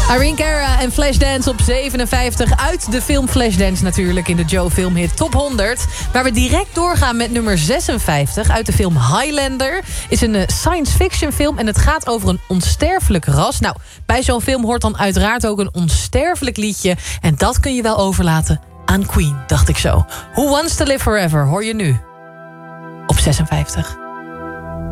Irene Cara en Flashdance op 57. Uit de film Flashdance natuurlijk in de Joe Filmhit Top 100. Waar we direct doorgaan met nummer 56 uit de film Highlander. Is een science fiction film en het gaat over een onsterfelijk ras. Nou, bij zo'n film hoort dan uiteraard ook een onsterfelijk liedje. En dat kun je wel overlaten aan Queen, dacht ik zo. Who Wants to Live Forever hoor je nu op 56.